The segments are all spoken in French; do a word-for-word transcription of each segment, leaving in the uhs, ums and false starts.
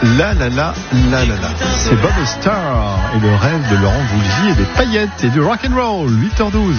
La la la la la la. C'est Bob Star et le rêve de Laurent Voulzy et des paillettes et du rock'n'roll. huit heures douze.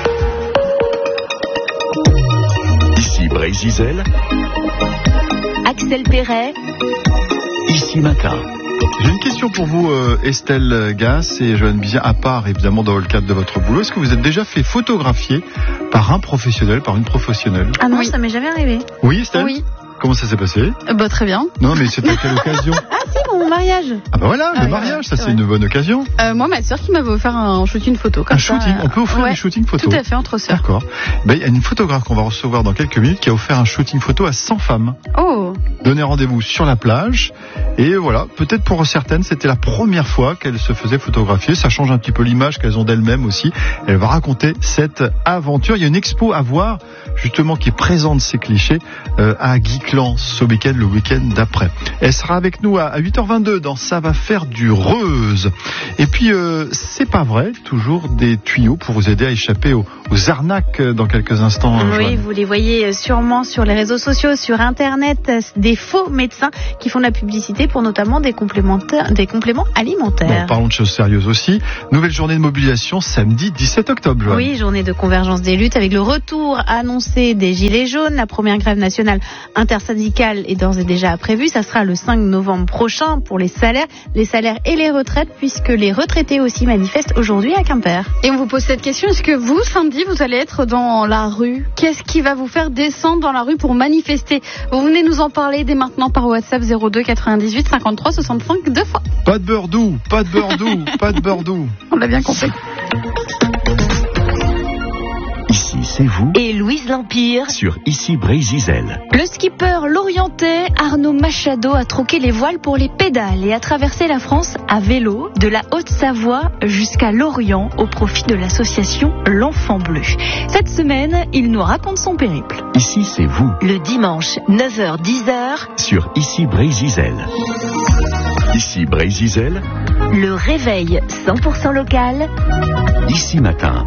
Ici Brésil. Axel Perret. Ici Matin. J'ai une question pour vous, euh, Estelle Gass et Joanne Bizien, à part évidemment dans le cadre de votre boulot. Est-ce que vous êtes déjà fait photographier par un professionnel, par une professionnelle? Ah non, oui. Ça m'est jamais arrivé. Oui, Estelle? Oui. Comment ça s'est passé? Bah très bien. Non, mais c'était à quelle occasion? Ah si, pour mon mariage. Ah bah voilà, Ah, le oui, mariage, ça c'est c'est vrai. une bonne occasion. Euh, moi, ma sœur qui m'avait offert un shooting photo. Comme Un ça, shooting, euh, on peut offrir ouais, des shootings photos. Tout à fait, entre sœurs. D'accord. Ben, il y a une photographe qu'on va recevoir dans quelques minutes qui a offert un shooting photo à cent femmes. Oh. Donnez rendez-vous sur la plage. Et voilà, peut-être pour certaines, c'était la première fois qu'elles se faisaient photographier. Ça change un petit peu l'image qu'elles ont d'elles-mêmes aussi. Elle va raconter cette aventure. Il y a une expo à voir, justement, qui présente ces clichés euh, à Guiclan ce week-end, le week-end d'après. Elle sera avec nous à huit heures vingt-deux dans Ça va faire du Reuse. Et puis, euh, c'est pas vrai, toujours des tuyaux pour vous aider à échapper aux, aux arnaques dans quelques instants. Oui, Joanne. vous les voyez sûrement sur les réseaux sociaux, sur Internet, des faux médecins qui font de la publicité pour notamment des complémentaires, des compléments Bon, alimentaires. parlons de choses sérieuses aussi. Nouvelle journée de mobilisation samedi dix-sept octobre. Joanne. Oui, journée de convergence des luttes avec le retour annoncé des Gilets jaunes. La première grève nationale intersyndicale est d'ores et déjà prévue. Ça sera le cinq novembre prochain pour les salaires, les salaires et les retraites, puisque les retraités aussi manifestent aujourd'hui à Quimper. Et on vous pose cette question, est-ce que vous, samedi, vous allez être dans la rue? Qu'est-ce qui va vous faire descendre dans la rue pour manifester? Vous venez nous en parler dès maintenant par WhatsApp zéro deux quatre-vingt-dix-huit cinquante-trois soixante-cinq deux fois. Pas de beurre doux, pas de beurre doux, pas de beurre doux. On l'a bien compris. Ici c'est vous Et Louise L'Empire. sur Ici Brésil. Le skipper lorientais Arnaud Machado a troqué les voiles pour les pédales et a traversé la France à vélo de la Haute-Savoie jusqu'à Lorient au profit de l'association L'Enfant Bleu. Cette semaine, il nous raconte son périple. Ici c'est vous Le dimanche, neuf heures dix heures, sur Ici Brésil. Ici Brésil. le réveil cent pour cent local. Ici Matin.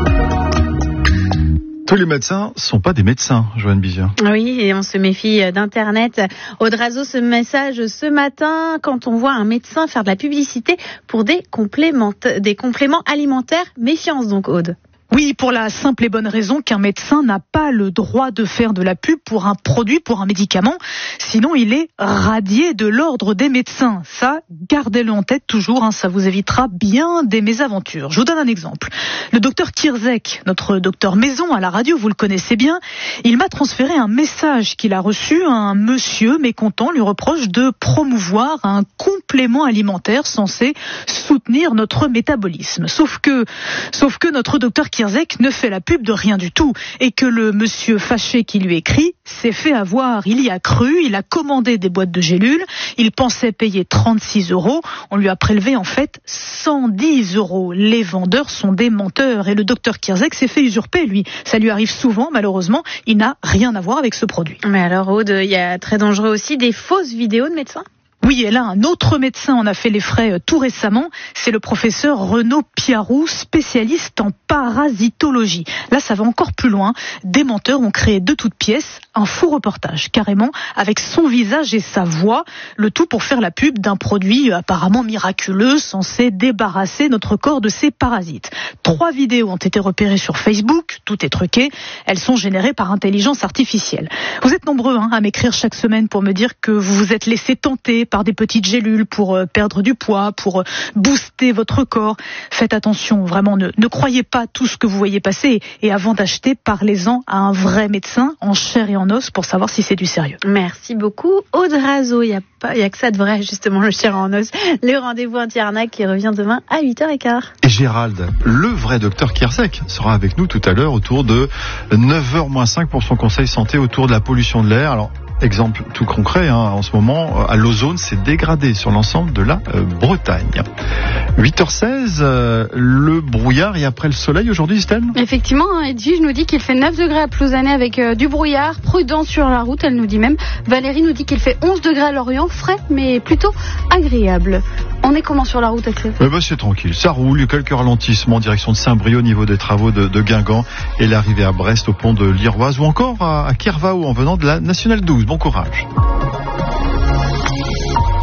Tous les médecins sont pas des médecins, Joanne Bizien. Oui, et on se méfie d'Internet. Audrazo, ce message ce matin, quand on voit un médecin faire de la publicité pour des compléments, des compléments alimentaires, méfiance donc, Aude. Oui, pour la simple et bonne raison qu'un médecin n'a pas le droit de faire de la pub pour un produit, pour un médicament, sinon il est radié de l'ordre des médecins. Ça, gardez-le en tête toujours, hein, ça vous évitera bien des mésaventures. Je vous donne un exemple. Le docteur Kirzek, notre docteur maison à la radio, vous le connaissez bien, il m'a transféré un message qu'il a reçu. Un monsieur mécontent lui reproche de promouvoir un complément alimentaire censé soutenir notre métabolisme. Sauf que, sauf que notre docteur Kirzek ne fait la pub de rien du tout et que le monsieur fâché qui lui écrit s'est fait avoir. Il y a cru, il a commandé des boîtes de gélules, il pensait payer trente-six euros, on lui a prélevé en fait cent dix euros. Les vendeurs sont des menteurs et le docteur Kirzek s'est fait usurper, lui. Ça lui arrive souvent, malheureusement, il n'a rien à voir avec ce produit. Mais alors, Aude, il y a très dangereux aussi des fausses vidéos de médecins. Oui, et là, un autre médecin en a fait les frais euh, tout récemment. C'est le professeur Renaud Piarou, spécialiste en parasitologie. Là, ça va encore plus loin. Des menteurs ont créé de toutes pièces un faux reportage, carrément, avec son visage et sa voix, le tout pour faire la pub d'un produit apparemment miraculeux, censé débarrasser notre corps de ses parasites. Trois vidéos ont été repérées sur Facebook, tout est truqué. Elles sont générées par intelligence artificielle. Vous êtes nombreux hein, à m'écrire chaque semaine pour me dire que vous vous êtes laissé tenter par des petites gélules pour euh, perdre du poids, pour euh, booster votre corps. Faites attention, vraiment, ne, ne croyez pas tout ce que vous voyez passer. Et avant d'acheter, parlez-en à un vrai médecin, en chair et en os, pour savoir si c'est du sérieux. Merci beaucoup, Audrazo. Il n'y a pas, il y a que ça de vrai, justement, le chair en os. Le rendez-vous anti-arnaque qui revient demain à huit heures quinze. Et Gérald, le vrai docteur Kirzek, sera avec nous tout à l'heure autour de neuf heures moins cinq pour son conseil santé autour de la pollution de l'air. Alors, exemple tout concret, hein, en ce moment, à l'ozone, c'est dégradé sur l'ensemble de la euh, Bretagne. huit heures seize, euh, le brouillard et après le soleil aujourd'hui, Estelle ? Effectivement, hein, Edwige nous dit qu'il fait neuf degrés à Plouzané avec euh, du brouillard, prudent sur la route, elle nous dit même. Valérie nous dit qu'il fait onze degrés à Lorient, frais mais plutôt agréable. On est comment sur la route, Axel ? Eh ben, c'est tranquille, ça roule, quelques ralentissements en direction de Saint-Brieuc au niveau des travaux de, de Guingamp et l'arrivée à Brest au pont de l'Iroise ou encore à, à Kervao en venant de la Nationale douze. Bon courage. Le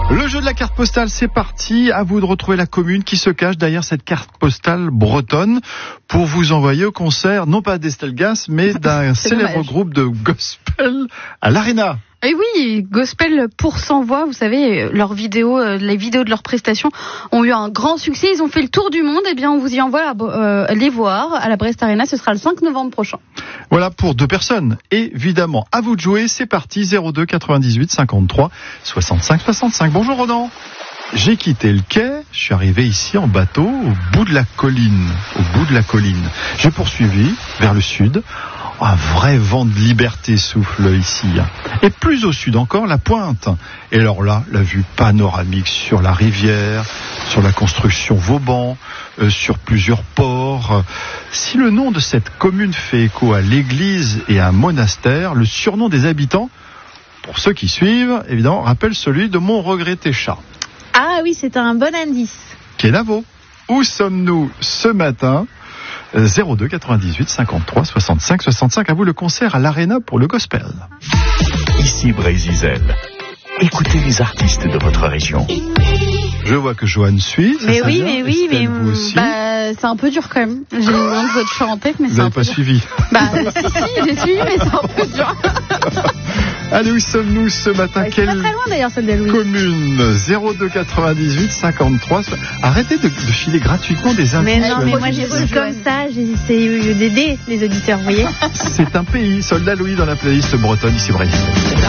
de la carte postale, c'est parti. À vous de retrouver la commune qui se cache derrière cette carte postale bretonne pour vous envoyer au concert, non pas d'Estelle Gas, mais d'un célèbre dommage. groupe de gospel à l'Arena. Et oui, Gospel pour cent voix, vous savez, leurs vidéos, euh, les vidéos de leurs prestations ont eu un grand succès. Ils ont fait le tour du monde. Eh bien, on vous y envoie euh, les voir à la Brest Arena. Ce sera le cinq novembre prochain. Voilà pour deux personnes. Évidemment, à vous de jouer. C'est parti. zéro deux quatre-vingt-dix-huit cinquante-trois soixante-cinq soixante-cinq. Bonjour Ronan. J'ai quitté le quai, je suis arrivé ici en bateau au bout de la colline, au bout de la colline. J'ai poursuivi vers le sud. Un vrai vent de liberté souffle ici. Et plus au sud encore, la Pointe. Et alors là, la vue panoramique sur la rivière, sur la construction Vauban, euh, sur plusieurs ports. Si le nom de cette commune fait écho à l'église et à un monastère, le surnom des habitants, pour ceux qui suivent, évidemment, rappelle celui de mon regretté chat. Ah oui, c'est un bon indice. Kenavo. Où sommes-nous ce matin ? zéro deux quatre-vingt-dix-huit cinquante-trois soixante-cinq soixante-cinq. À vous le concert à l'Arena pour le gospel. Ici Brézizel. Écoutez les artistes de votre région. Je vois que Joanne suit. Mais ça oui, vient. mais oui, Estelle, mais vous aussi. Bah, c'est un peu dur quand même. J'ai le nom de votre chat en tête, mais Vous c'est un n'avez peu pas dur. suivi. Bah, si, si, j'ai suivi, mais c'est un peu dur. Allez, où sommes-nous ce matin? C'est Quelle pas très loin d'ailleurs, celle d'Eloïse. commune? zéro deux quatre-vingt-dix-huit cinquante-trois. Arrêtez de, de filer gratuitement des indices. Mais non, mais moi j'ai Joanne. reçu comme ça, j'essaie d'aider les auditeurs, vous voyez. C'est un pays. Soldat Louis dans la playlist bretonne, ici Brésil.